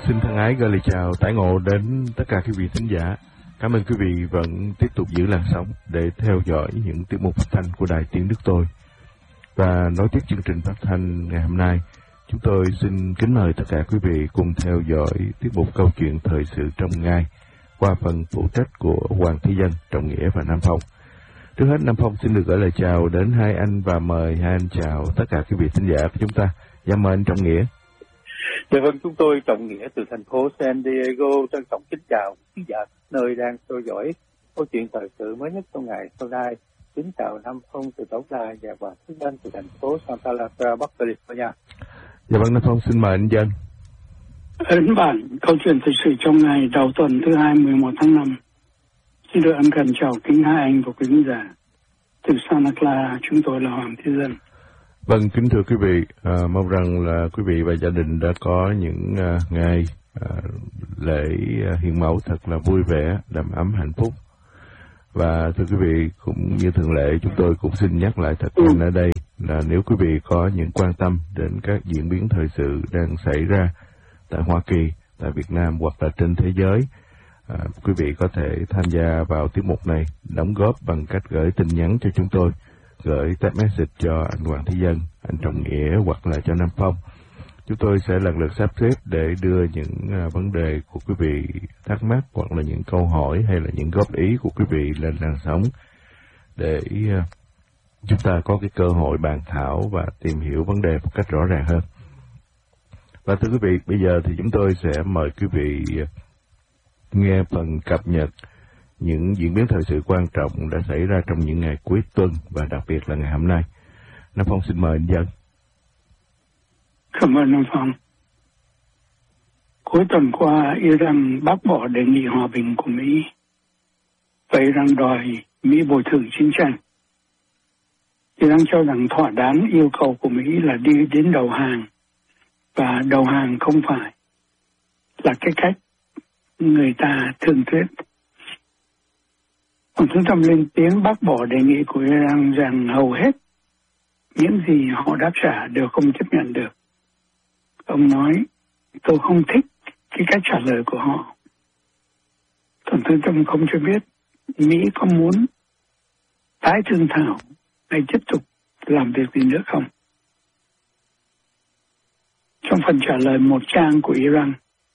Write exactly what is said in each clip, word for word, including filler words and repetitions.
xin thân ái gửi lời chào tái ngộ đến tất cả quý vị thính giả. Cảm ơn quý vị vẫn tiếp tục giữ làn sóng để theo dõi những tiết mục phát thanh của Đài Tiếng Đức Tôi. Và nối tiếp chương trình phát thanh ngày hôm nay, chúng tôi xin kính mời tất cả quý vị cùng theo dõi tiết mục câu chuyện thời sự trong ngày qua phần phụ trách của Hoàng Thế Dân, Trọng Nghĩa và Nam Phong. Trước hết, Nam Phong xin được gửi lời chào đến hai anh và mời hai anh chào tất cả quý vị thính giả của chúng ta. Dạ mời anh Trọng Nghĩa. Dạ vâng, chúng tôi Trọng Nghĩa từ thành phố San Diego trân trọng kính chào khán giả nơi đang theo dõi câu chuyện thời sự mới nhất trong ngày hôm nay. Kính chào Nam Phong từ Tổng Đài và Hoàng Thế Dân từ thành phố Santa Barbara, Bắc California. Dạ vâng, Nam Phong xin mời anh Dân. Ấn bản câu chuyện thời sự trong ngày đầu tuần thứ hai mười một tháng năm. Xin được ân cần chào kính hai anh và quý khán giả. Từ Santa Clara, chúng tôi là Hoàng Thế Dân. Vâng, kính thưa quý vị, à, mong rằng là quý vị và gia đình đã có những à, ngày à, lễ à, hiến máu thật là vui vẻ, đầm ấm hạnh phúc. Và thưa quý vị, cũng như thường lệ, chúng tôi cũng xin nhắc lại thật nhanh ở đây là nếu quý vị có những quan tâm đến các diễn biến thời sự đang xảy ra tại Hoa Kỳ, tại Việt Nam hoặc là trên thế giới, à, quý vị có thể tham gia vào tiết mục này, đóng góp bằng cách gửi tin nhắn cho chúng tôi, gửi text message cho anh Hoàng Thế Dân, anh Trọng Nghĩa hoặc là cho Nam Phong. Chúng tôi sẽ lần lượt sắp xếp để đưa những uh, vấn đề của quý vị thắc mắc hoặc là những câu hỏi hay là những góp ý của quý vị lên làn sóng để uh, chúng ta có cái cơ hội bàn thảo và tìm hiểu vấn đề một cách rõ ràng hơn. Và thưa quý vị, bây giờ thì chúng tôi sẽ mời quý vị uh, nghe phần cập nhật những diễn biến thời sự quan trọng đã xảy ra trong những ngày cuối tuần và đặc biệt là ngày hôm nay. Nam Phong xin mời anh Dân. Cảm ơn Nam Phong. Cuối tuần qua, Iran bác bỏ đề nghị hòa bình của Mỹ và Iran đòi Mỹ bồi thường chiến tranh. Iran cho rằng thỏa đáng yêu cầu của Mỹ là đi đến đầu hàng, và đầu hàng không phải là cái cách người ta thường thuyết. Tổng thống Trump lên tiếng bác bỏ đề nghị của Iran rằng hầu hết những gì họ đáp trả đều không chấp nhận được. Ông nói, tôi không thích cái cách trả lời của họ. Tổng thống Trump không cho biết Mỹ có muốn tái thương thảo hay tiếp tục làm việc gì nữa không. Trong phần trả lời một trang của Iran,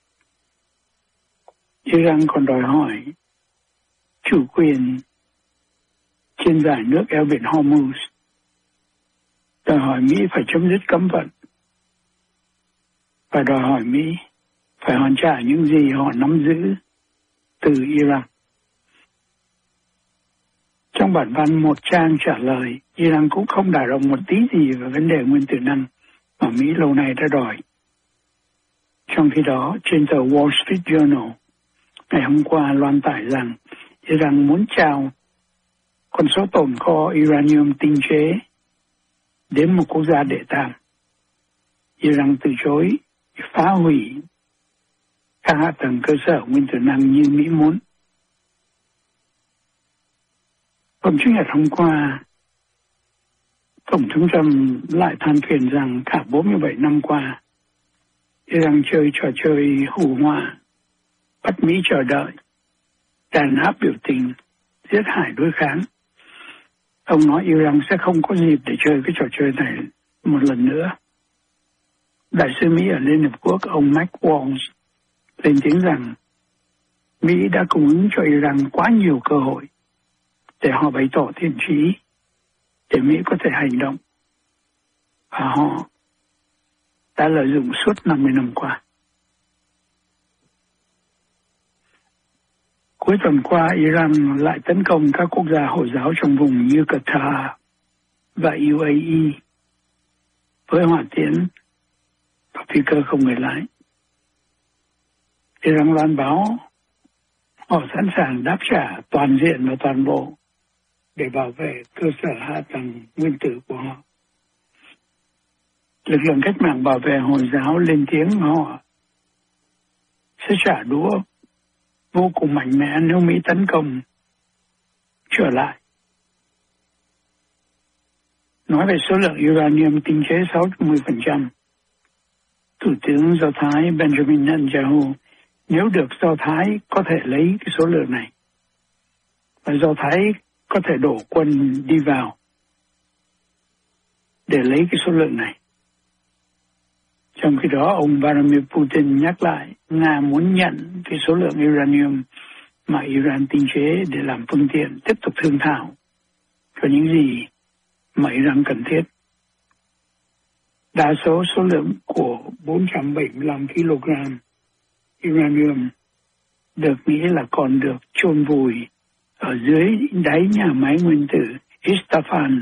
Iran còn đòi hỏi chủ quyền trên dải nước eo biển Hormuz, đòi hỏi Mỹ phải chấm dứt cấm vận và đòi hỏi Mỹ phải hoàn trả những gì họ nắm giữ từ Iran. Trong bản văn một trang trả lời, Iran cũng không đả động một tí gì về vấn đề nguyên tử năng mà Mỹ lâu nay đã đòi. Trong khi đó, trên tờ Wall Street Journal ngày hôm qua loan tải rằng Iran muốn trao con số tồn kho uranium tinh chế đến một quốc gia đệ tam. Iran từ chối phá hủy các hạ tầng cơ sở nguyên tử năng như Mỹ muốn. Hôm Chủ nhật hôm qua, Tổng thống Trump lại than phiền rằng cả bốn mươi bảy năm qua, Iran chơi trò chơi hù họa, bắt Mỹ chờ đợi, đàn áp biểu tình, giết hại đối kháng. Ông nói Iran sẽ không có dịp để chơi cái trò chơi này một lần nữa. Đại sứ Mỹ ở Liên Hợp Quốc, ông Mike Waltz, lên tiếng rằng Mỹ đã cung ứng cho Iran quá nhiều cơ hội để họ bày tỏ thiện chí, để Mỹ có thể hành động. Và họ đã lợi dụng suốt năm mươi năm qua. Cuối tuần qua, Iran lại tấn công các quốc gia Hồi giáo trong vùng như Qatar và u a e với hỏa tiễn và phi cơ không người lái. Iran loan báo họ sẵn sàng đáp trả toàn diện và toàn bộ để bảo vệ cơ sở hạ tầng nguyên tử của họ. Lực lượng cách mạng bảo vệ Hồi giáo lên tiếng họ sẽ trả đũa vô cùng mạnh mẽ nếu Mỹ tấn công trở lại. Nói về số lượng uranium tinh chế sáu mươi phần trăm, Thủ tướng Do Thái Benjamin Netanyahu nếu được Do Thái có thể lấy cái số lượng này và Do Thái có thể đổ quân đi vào để lấy cái số lượng này. Trong khi đó, ông Vladimir Putin nhắc lại Nga muốn nhận cái số lượng uranium mà Iran tinh chế để làm phương tiện tiếp tục thương thảo cho những gì mà Iran cần thiết. Đa số số lượng của bốn trăm bảy mươi lăm ki lô gam uranium được nghĩ là còn được chôn vùi ở dưới đáy nhà máy nguyên tử Isfahan.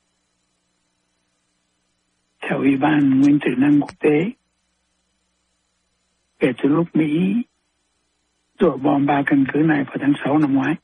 Theo Ủy ban Nguyên tử năng quốc tế, kể từ lúc Mỹ dội bom ba căn cứ này vào tháng sáu năm ngoái,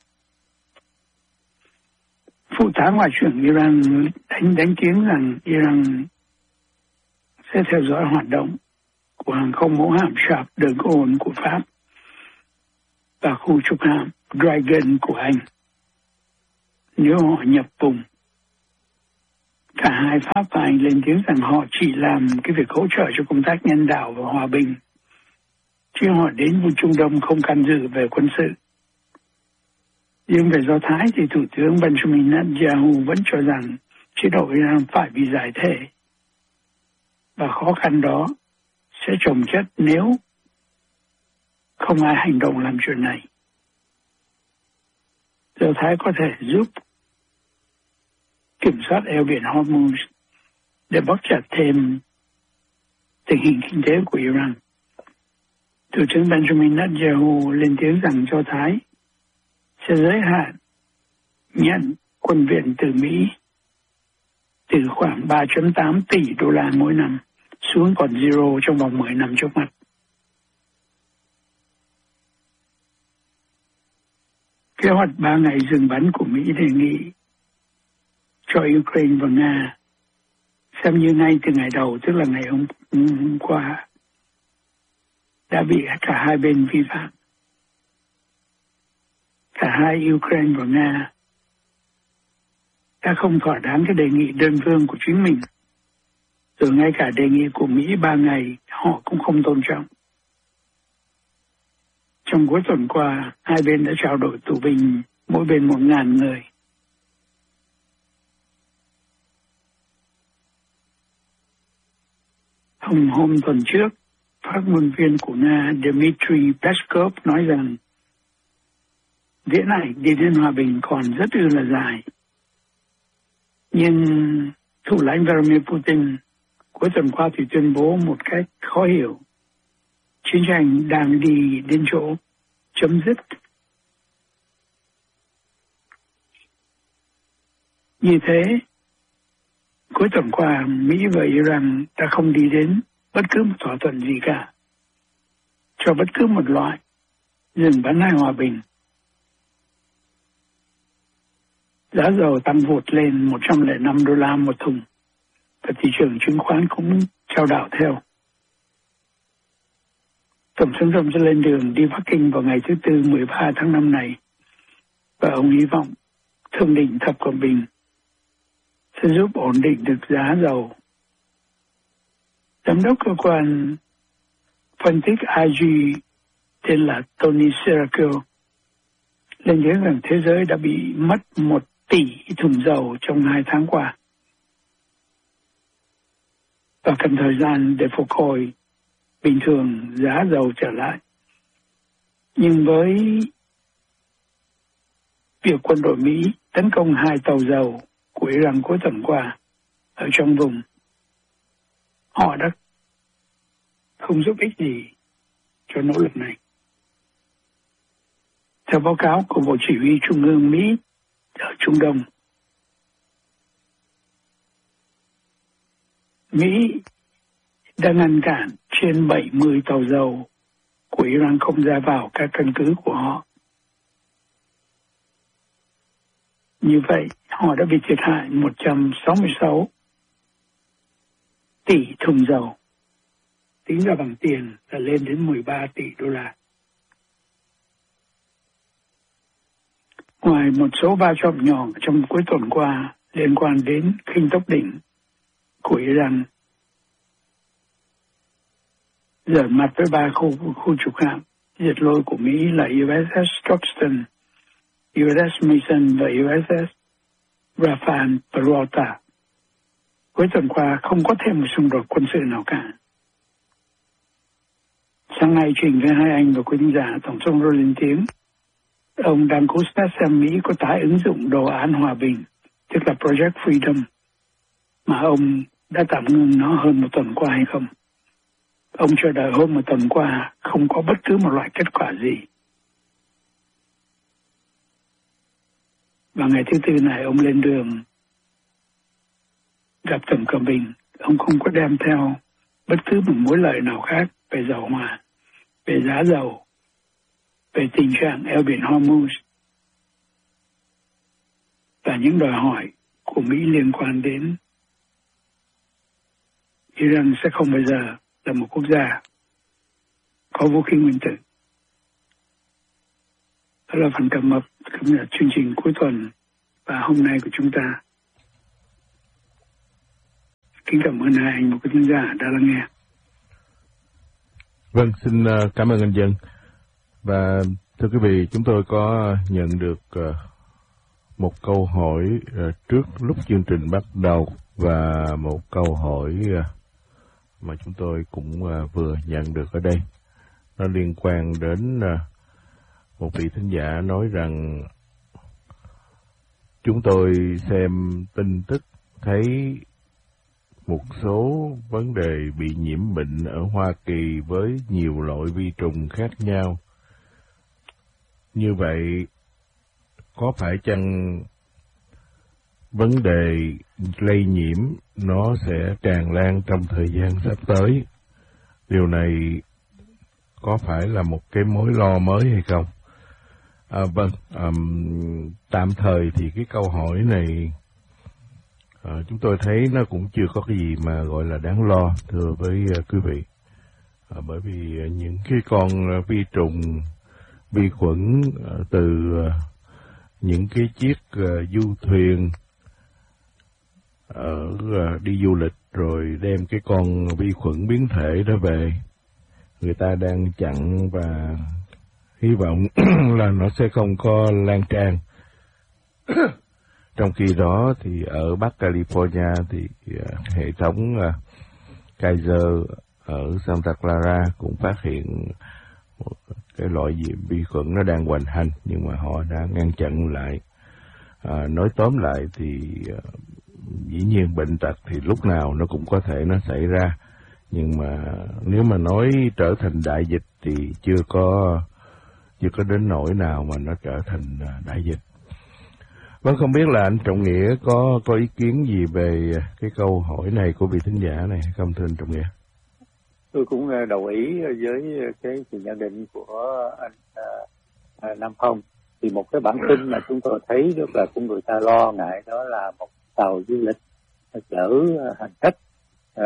Phụ tá Ngoại trưởng Iran đánh đánh tiếng rằng Iran sẽ theo dõi hoạt động của hàng không mẫu hạm Charles de Gaulle của Pháp và khu trục hạm Dragon của Anh nếu họ nhập vùng. Cả hai Pháp và Anh lên tiếng rằng họ chỉ làm cái việc hỗ trợ cho công tác nhân đạo và hòa bình, chứ họ đến vùng Trung Đông không can dự về quân sự. Nhưng về Do Thái thì Thủ tướng Benjamin Netanyahu vẫn cho rằng chế độ Iran phải bị giải thể, và khó khăn đó sẽ chồng chất nếu không ai hành động làm chuyện này. Do Thái có thể giúp kiểm soát eo biển Hormuz để bóp chặt thêm tình hình kinh tế của Iran. Thủ tướng Benjamin Netanyahu lên tiếng rằng Do Thái sẽ giới hạn nhận quân viện từ Mỹ từ khoảng ba phẩy tám tỷ đô la mỗi năm xuống còn zero trong vòng mười năm trước mắt. Kế hoạch ba ngày dừng bắn của Mỹ đề nghị cho Ukraine và Nga xem như ngay từ ngày đầu, tức là ngày hôm, hôm qua, đã bị cả hai bên vi phạm. Cả hai Ukraine và Nga đã không thỏa đáng cái đề nghị đơn phương của chính mình, rồi ngay cả đề nghị của Mỹ ba ngày họ cũng không tôn trọng. Trong cuối tuần qua, hai bên đã trao đổi tù binh mỗi bên một ngàn người. Hôm, hôm tuần trước, phát ngôn viên của Nga Dmitry Peskov nói rằng viễn ảnh đi đến hòa bình còn rất ư là dài. Nhưng thủ lãnh Vladimir Putin cuối tuần qua thì tuyên bố một cách khó hiểu chiến tranh đang đi đến chỗ chấm dứt. Như thế, cuối tuần qua Mỹ và Iran đã không đi đến bất cứ một thỏa thuận gì cả cho bất cứ một loại dừng bắn hay hòa bình. Giá dầu tăng vụt lên một trăm lẻ năm đô la một thùng và thị trường chứng khoán cũng chao đảo theo. Tổng thống Trump sẽ lên đường đi Bắc Kinh vào ngày thứ Tư mười ba tháng năm này, và ông hy vọng Thượng đỉnh Thập Cầm Bình sẽ giúp ổn định được giá dầu. Giám đốc cơ quan phân tích i giê tên là Tony Sirico lên tiếng rằng thế giới đã bị mất một tỷ thùng dầu trong hai tháng qua và cần thời gian để phục hồi bình thường giá dầu trở lại. Nhưng với việc quân đội Mỹ tấn công hai tàu dầu của Iran cuối tuần qua ở trong vùng, họ đã không giúp ích gì cho nỗ lực này. Theo báo cáo của Bộ Chỉ huy Trung ương Mỹ ở Trung Đông, Mỹ đã ngăn cản trên bảy mươi tàu dầu của Iran không ra vào các căn cứ của họ. Như vậy, họ đã bị thiệt hại một trăm sáu mươi sáu tỷ thùng dầu, tính ra bằng tiền là lên đến mười ba tỷ đô la. Ngoài một số va chạm nhỏ trong cuối tuần qua liên quan đến khinh tốc đỉnh của Iran, giở mặt với ba khu khu trục hạm diệt lôi của Mỹ là u ét ét Stockton, u ét ét Mason và u ét ét Rafael Peralta. Cuối tuần qua không có thêm một xung đột quân sự nào cả. Sáng nay truyền với hai anh và quý khán giả, Tổng thống Rô lên tiếng ông đang cố sát xem Mỹ có tái ứng dụng đồ án hòa bình, tức là Project Freedom, mà ông đã tạm ngưng nó hơn một tuần qua hay không. Ông chờ đợi hôm một tuần qua không có bất cứ một loại kết quả gì. Và ngày thứ tư này ông lên đường gặp Tổng Cẩm Bình. Ông không có đem theo bất cứ một mối lợi nào khác về dầu hỏa, về giá dầu, về tình trạng eo biển Hormuz và những đòi hỏi của Mỹ liên quan đến Iran sẽ không bao giờ là một quốc gia có vũ khí nguyên tử. Đó là phần cập nhật cập nhật chương trình cuối tuần và hôm nay của chúng ta. Kính cảm ơn hai anh và quý khán giả đã lắng nghe. Vâng, xin cảm ơn anh Dân. Và thưa quý vị, chúng tôi có nhận được một câu hỏi trước lúc chương trình bắt đầu và một câu hỏi mà chúng tôi cũng vừa nhận được ở đây. Nó liên quan đến một vị thính giả nói rằng chúng tôi xem tin tức thấy một số vấn đề bị nhiễm bệnh ở Hoa Kỳ với nhiều loại vi trùng khác nhau. Như vậy, có phải chăng vấn đề lây nhiễm nó sẽ tràn lan trong thời gian sắp tới? Điều này có phải là một cái mối lo mới hay không? À, vâng, um, tạm thời thì cái câu hỏi này à, chúng tôi thấy nó cũng chưa có cái gì mà gọi là đáng lo, thưa với uh, quý vị. À, bởi vì uh, những cái con uh, vi trùng, vi khuẩn uh, từ uh, những cái chiếc uh, du thuyền ở uh, đi du lịch rồi đem cái con vi khuẩn biến thể đó về, người ta đang chặn và hy vọng là nó sẽ không có lan tràn. Trong khi đó thì ở Bắc California thì uh, hệ thống uh, Kaiser ở Santa Clara cũng phát hiện một cái loại vi khuẩn nó đang hoành hành, nhưng mà họ đã ngăn chặn lại. À, nói tóm lại thì uh, dĩ nhiên bệnh tật thì lúc nào nó cũng có thể nó xảy ra, nhưng mà nếu mà nói trở thành đại dịch thì chưa có chưa có đến nỗi nào mà nó trở thành đại dịch. Vâng, không biết là anh Trọng Nghĩa có có ý kiến gì về cái câu hỏi này của vị thính giả này hay không, thưa anh Trọng Nghĩa? Tôi cũng đồng ý với cái sự nhận định của anh à, à, Nam Phong. Thì một cái bản tin mà chúng tôi thấy rất là cũng người ta lo ngại, đó là một tàu du lịch chở hành khách à,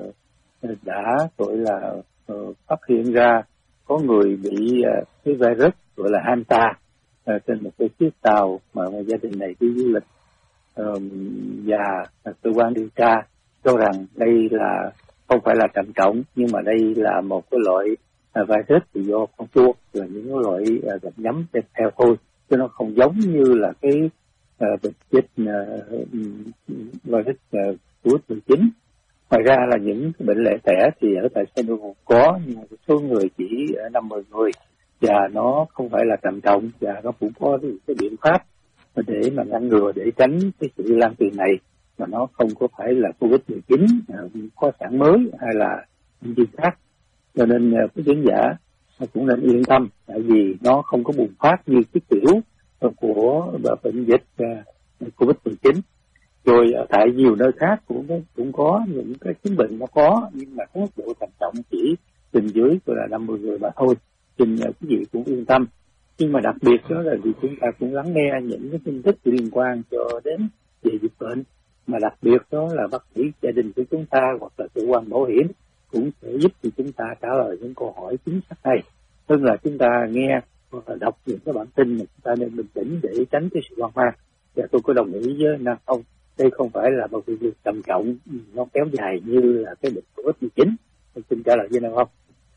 đã gọi là uh, phát hiện ra có người bị uh, cái virus gọi là Hanta uh, trên một cái chiếc tàu mà, mà gia đình này đi du lịch, uh, và uh, cơ quan điều tra cho rằng đây là không phải là trầm trọng, nhưng mà đây là một cái loại uh, virus thì do con chuột, là những loại uh, bệnh nhắm trên theo thôi, chứ nó không giống như là cái uh, bệnh dịch uh, virus uh, covid mười chín. Ngoài ra là những bệnh lẻ tẻ thì ở tại San Diego có, nhưng mà số người chỉ năm mươi người, và nó không phải là trầm trọng, và nó cũng có cái biện pháp để mà ngăn ngừa, để tránh cái sự lan truyền này, mà nó không có phải là covid mười chín có sản mới hay là những gì khác. Cho nên cái khán giả cũng nên yên tâm, tại vì nó không có bùng phát như cái kiểu của bệnh dịch covid mười chín. Rồi ở tại nhiều nơi khác cũng cũng có những cái chứng bệnh nó có, nhưng mà có mức độ trầm trọng chỉ trên dưới gọi là năm mươi người mà thôi. Xin quý vị cũng yên tâm. Nhưng mà đặc biệt đó là vì chúng ta cũng lắng nghe những cái tin tức liên quan cho đến về dịch bệnh, mà đặc biệt đó là bác sĩ gia đình của chúng ta hoặc là cơ quan bảo hiểm cũng sẽ giúp cho chúng ta trả lời những câu hỏi chính xác này, hơn là chúng ta nghe hoặc là đọc những cái bản tin mà chúng ta nên bình tĩnh để tránh cái sự hoang mang. Và tôi có đồng ý với Nam Phong, đây không phải là một việc trầm trọng nó kéo dài như là cái bệnh covid mười chín. Tôi xin trả lời với Nam Phong.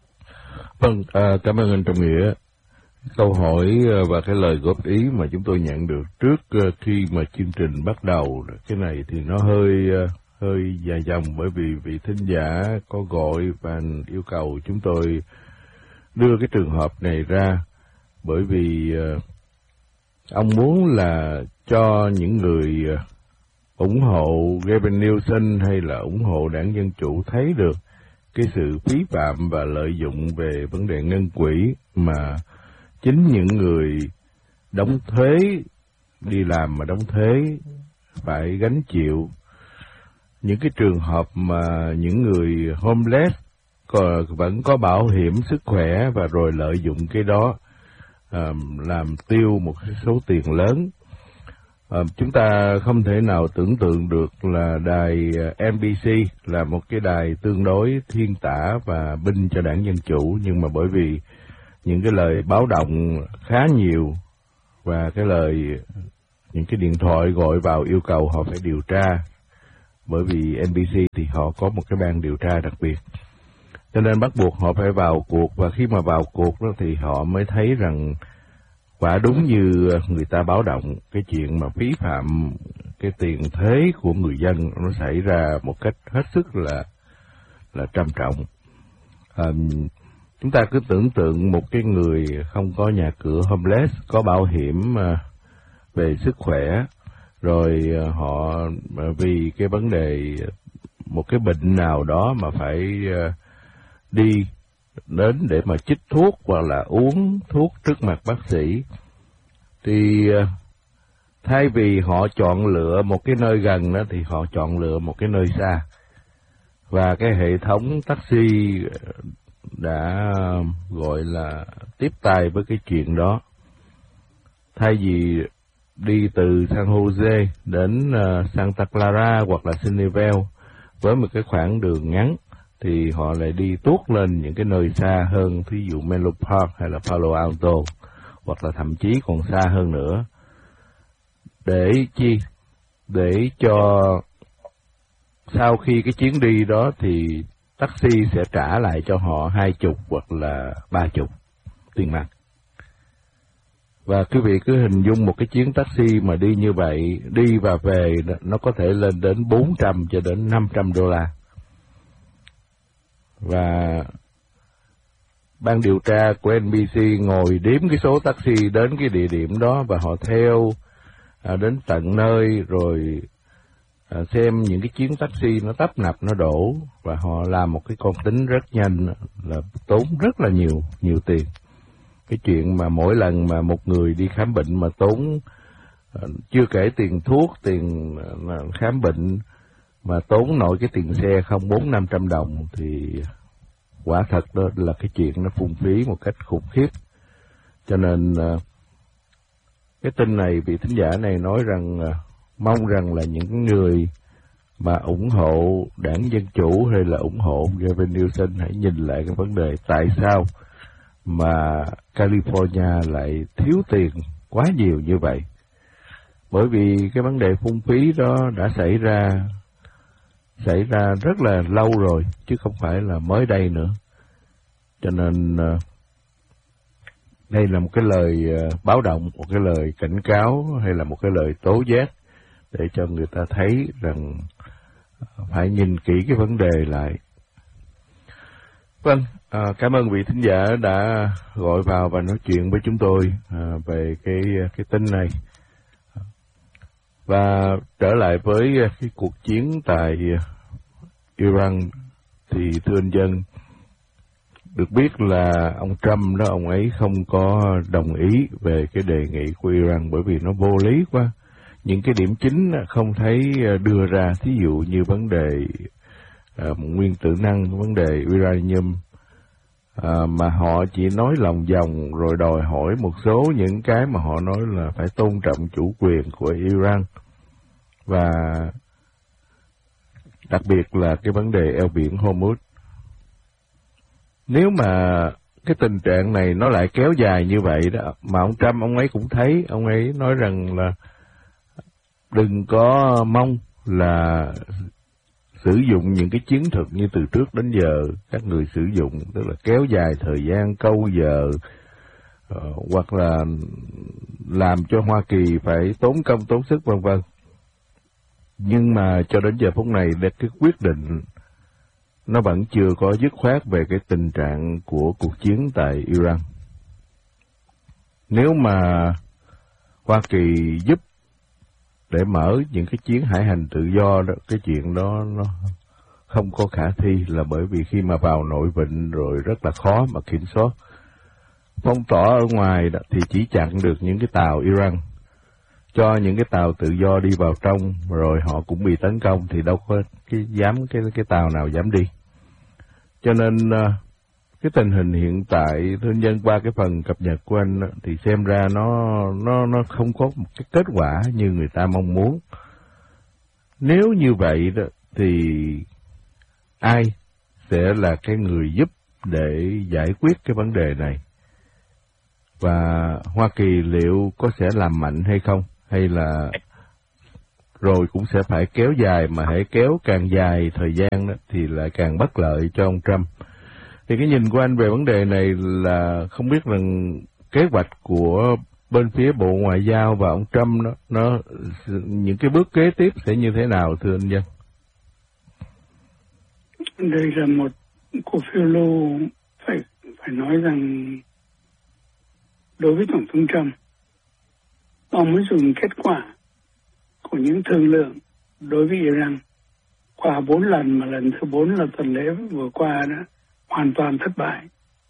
Vâng, à, cảm ơn anh Trọng Nghĩa. Câu hỏi và cái lời góp ý mà chúng tôi nhận được trước khi mà chương trình bắt đầu, cái này thì nó hơi hơi dài dòng, bởi vì vị thính giả có gọi và yêu cầu chúng tôi đưa cái trường hợp này ra, bởi vì ông muốn là cho những người ủng hộ Gavin Newsom hay là ủng hộ đảng Dân Chủ thấy được cái sự phí phạm và lợi dụng về vấn đề ngân quỹ mà chính những người đóng thuế, đi làm mà đóng thuế phải gánh chịu. Những cái trường hợp mà những người homeless còn vẫn có bảo hiểm sức khỏe và rồi lợi dụng cái đó à, làm tiêu một số tiền lớn. À, chúng ta không thể nào tưởng tượng được là đài en bê xê là một cái đài tương đối thiên tả và binh cho đảng Dân Chủ, nhưng mà bởi vì những cái lời báo động khá nhiều và cái lời, những cái điện thoại gọi vào yêu cầu họ phải điều tra, bởi vì en bê xê thì họ có một cái ban điều tra đặc biệt, cho nên bắt buộc họ phải vào cuộc. Và khi mà vào cuộc đó thì họ mới thấy rằng quả đúng như người ta báo động, cái chuyện mà phí phạm cái tiền thuế của người dân nó xảy ra một cách hết sức là là trầm trọng. À, chúng ta cứ tưởng tượng một cái người không có nhà cửa, homeless, có bảo hiểm về sức khỏe, rồi họ vì cái vấn đề một cái bệnh nào đó mà phải đi đến để mà chích thuốc hoặc là uống thuốc trước mặt bác sĩ, thì thay vì họ chọn lựa một cái nơi gần đó thì họ chọn lựa một cái nơi xa. Và cái hệ thống taxi đã gọi là tiếp tay với cái chuyện đó. Thay vì đi từ San Jose đến Santa Clara hoặc là Sunnyvale với một cái khoảng đường ngắn, thì họ lại đi tuốt lên những cái nơi xa hơn, thí dụ Menlo Park hay là Palo Alto, hoặc là thậm chí còn xa hơn nữa. Để chi? Để cho sau khi cái chuyến đi đó thì taxi sẽ trả lại cho họ hai chục hoặc là ba chục tiền mặt. Và quý vị cứ hình dung một cái chuyến taxi mà đi như vậy, đi và về, nó có thể lên đến bốn trăm cho đến năm trăm đô la. Và ban điều tra của en bê xê ngồi đếm cái số taxi đến cái địa điểm đó, và họ theo à, đến tận nơi, rồi à, xem những cái chuyến taxi nó tấp nập nó đổ, và họ làm một cái con tính rất nhanh là tốn rất là nhiều nhiều tiền. Cái chuyện mà mỗi lần mà một người đi khám bệnh mà tốn, à, chưa kể tiền thuốc, tiền à, khám bệnh, mà tốn nội cái tiền xe không bốn năm trăm đồng, thì quả thật đó là cái chuyện nó phung phí một cách khủng khiếp. Cho nên uh, cái tin này, vị thính giả này nói rằng uh, mong rằng là những người mà ủng hộ đảng Dân Chủ hay là ủng hộ Gavin Newsom hãy nhìn lại cái vấn đề tại sao mà California lại thiếu tiền quá nhiều như vậy. Bởi vì cái vấn đề phung phí đó đã xảy ra xảy ra rất là lâu rồi, chứ không phải là mới đây nữa. Cho nên đây là một cái lời báo động, một cái lời cảnh cáo, hay là một cái lời tố giác để cho người ta thấy rằng phải nhìn kỹ cái vấn đề lại. Vâng, à, cảm ơn vị thính giả đã gọi vào và nói chuyện với chúng tôi à, về cái cái tin này. Và trở lại với cái cuộc chiến tại Iran, thì thưa anh Dân, được biết là ông Trump đó, ông ấy không có đồng ý về cái đề nghị của Iran bởi vì nó vô lý quá. Những cái điểm chính không thấy đưa ra, thí dụ như vấn đề uh, nguyên tử năng, vấn đề uranium, uh, mà họ chỉ nói lòng vòng rồi đòi hỏi một số những cái mà họ nói là phải tôn trọng chủ quyền của Iran. Và đặc biệt là cái vấn đề eo biển Hormuz. Nếu mà cái tình trạng này nó lại kéo dài như vậy đó, mà ông Trump ông ấy cũng thấy, ông ấy nói rằng là đừng có mong là sử dụng những cái chiến thuật như từ trước đến giờ các người sử dụng, tức là kéo dài thời gian, câu giờ, uh, hoặc là làm cho Hoa Kỳ phải tốn công tốn sức vân vân. Nhưng mà cho đến giờ phút này, để cái quyết định nó vẫn chưa có dứt khoát về cái tình trạng của cuộc chiến tại Iran. Nếu mà Hoa Kỳ giúp để mở những cái chuyến hải hành tự do đó, cái chuyện đó nó không có khả thi, là bởi vì khi mà vào nội vịnh rồi rất là khó mà kiểm soát. Phong tỏa ở ngoài đó thì chỉ chặn được những cái tàu Iran, cho những cái tàu tự do đi vào trong, rồi họ cũng bị tấn công thì đâu có cái dám cái cái tàu nào dám đi. Cho nên cái tình hình hiện tại, thưa nhân, qua cái phần cập nhật của anh thì xem ra nó nó nó không có một cái kết quả như người ta mong muốn. Nếu như vậy đó thì ai sẽ là cái người giúp để giải quyết cái vấn đề này? Và Hoa Kỳ liệu có sẽ làm mạnh hay không? Hay là rồi cũng sẽ phải kéo dài, mà hãy kéo càng dài thời gian đó thì lại càng bất lợi cho ông Trump. Thì cái nhìn của anh về vấn đề này là không biết rằng kế hoạch của bên phía Bộ Ngoại giao và ông Trump đó, nó những cái bước kế tiếp sẽ như thế nào, thưa anh Dân? Đây là một cuộc phiêu lưu, phải phải nói rằng đối với Tổng thống Trump, ông mới dùng kết quả của những thương lượng đối với Iran qua bốn lần, mà lần thứ bốn là tuần lễ vừa qua đó hoàn toàn thất bại.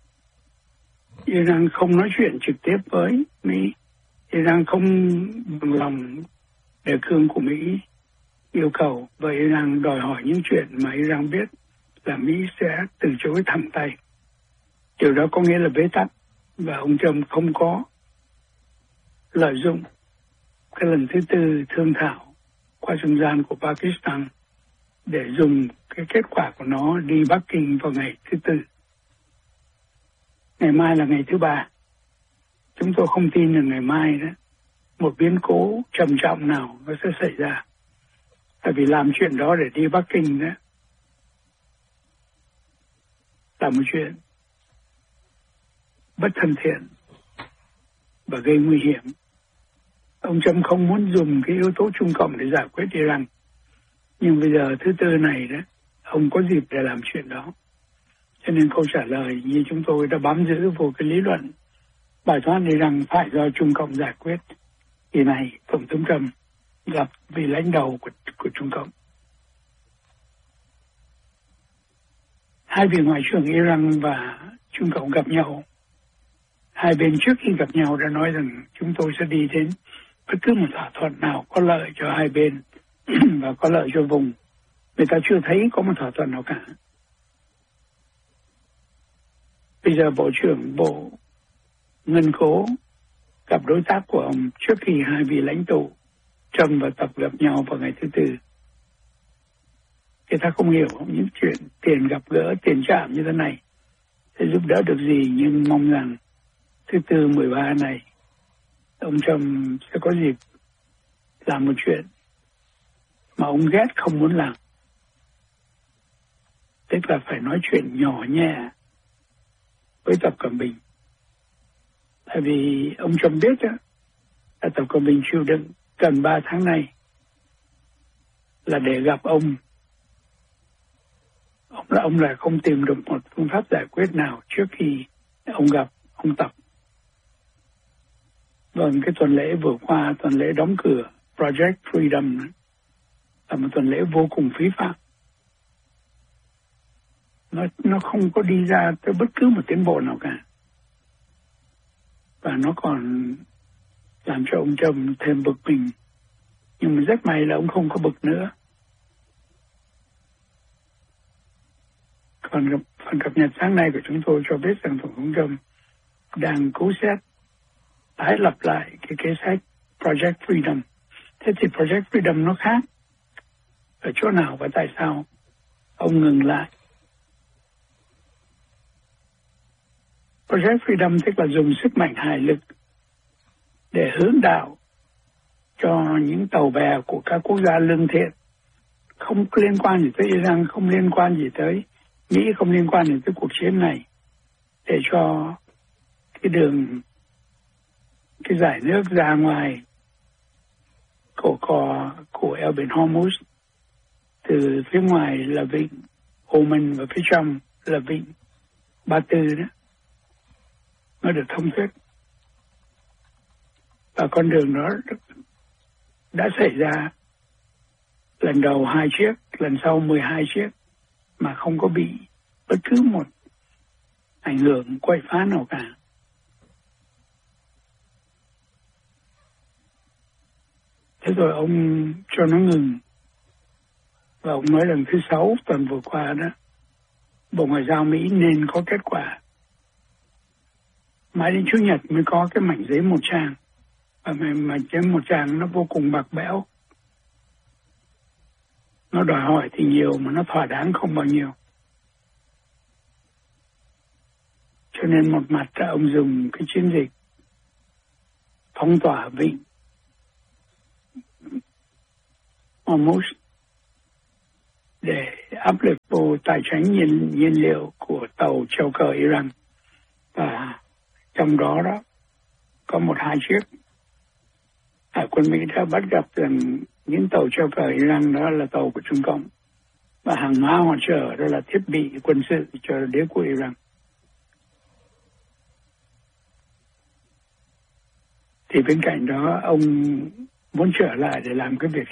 Iran không nói chuyện trực tiếp với Mỹ, Iran không bằng lòng đề cương của Mỹ yêu cầu, và Iran đòi hỏi những chuyện mà Iran biết là Mỹ sẽ từ chối thẳng tay. Điều đó có nghĩa là bế tắc, và ông Trump không có lợi dụng cái lần thứ tư thương thảo qua trung gian của Pakistan để dùng cái kết quả của nó đi Bắc Kinh vào ngày thứ tư. Ngày mai là ngày thứ ba. Chúng tôi không tin là ngày mai đó một biến cố trầm trọng nào nó sẽ xảy ra. Tại vì làm chuyện đó để đi Bắc Kinh đó là một chuyện bất thân thiện và gây nguy hiểm. Ông Trump không muốn dùng cái yếu tố Trung Cộng để giải quyết Iran. Nhưng bây giờ thứ tư này đó, ông có dịp để làm chuyện đó. Cho nên câu trả lời như chúng tôi đã bám giữ vô cái lý luận bài toán Iran phải do Trung Cộng giải quyết. Thì này, Tổng thống Trump gặp vị lãnh đạo của, của Trung Cộng. Hai vị ngoại trưởng Iran và Trung Cộng gặp nhau. Hai bên trước khi gặp nhau đã nói rằng chúng tôi sẽ đi đến bất cứ một thỏa thuận nào có lợi cho hai bên và có lợi cho vùng. Người ta chưa thấy có một thỏa thuận nào cả. Bây giờ Bộ trưởng Bộ Ngân khố gặp đối tác của ông trước khi hai vị lãnh tụ Trump và Tập gặp nhau vào ngày thứ tư. Người ta không hiểu những chuyện tiền gặp gỡ, tiền chạm như thế này sẽ giúp đỡ được gì, nhưng mong rằng thứ tư mười ba này ông Trump sẽ có dịp làm một chuyện mà ông ghét không muốn làm. Tức là phải nói chuyện nhỏ nhẹ với Tập Cận Bình. Tại vì ông Trump biết đó, là Tập Cận Bình chịu đựng gần ba tháng nay là để gặp ông. Ông là ông lại không tìm được một phương pháp giải quyết nào trước khi ông gặp ông Tập. Vâng, cái tuần lễ vừa qua, tuần lễ đóng cửa Project Freedom là một tuần lễ vô cùng phí phạm. Nó, nó không có đi ra tới bất cứ một tiến bộ nào cả. Và nó còn làm cho ông Trump thêm bực mình. Nhưng mà rất may là ông không có bực nữa. Còn phần cập nhật sáng nay của chúng tôi cho biết rằng Tổng thống Trump đang cố xét tái lập lại cái kế sách Project Freedom. Thế thì Project Freedom nó khác ở chỗ nào và tại sao ông ngừng lại? Project Freedom tức là dùng sức mạnh hải lực để hướng đạo cho những tàu bè của các quốc gia lương thiện không liên quan gì tới Iran, không liên quan gì tới Mỹ, không liên quan gì tới cuộc chiến này, để cho cái đường, cái dải nước ra ngoài cổ cò của eo biển Hormuz, từ phía ngoài là vịnh Oman và phía trong là vịnh Ba Tư đó, nó được thông suốt. Và con đường đó đã xảy ra lần đầu hai chiếc, lần sau mười hai chiếc, mà không có bị bất cứ một ảnh hưởng quậy phá nào cả. Thế rồi ông cho nó ngừng. Và ông nói lần thứ sáu tuần vừa qua đó, Bộ Ngoại giao Mỹ nên có kết quả. Mãi đến Chủ nhật mới có cái mảnh giấy một trang. Và mảnh giấy một trang nó vô cùng bạc bẽo. Nó đòi hỏi thì nhiều mà nó thỏa đáng không bao nhiêu. Cho nên một mặt là ông dùng cái chiến dịch phong tỏa vịnh Hormuz để áp lực vô tài chính nhiên, nhiên liệu của tàu treo cờ Iran. Và trong đó đó có một hai chiếc Hải quân Mỹ đã bắt gặp rằng những tàu treo cờ Iran đó là tàu của Trung Cộng, và hàng hóa họ chở đó là thiết bị quân sự cho đế quốc Iran. Thì bên cạnh đó ông muốn trở lại để làm cái việc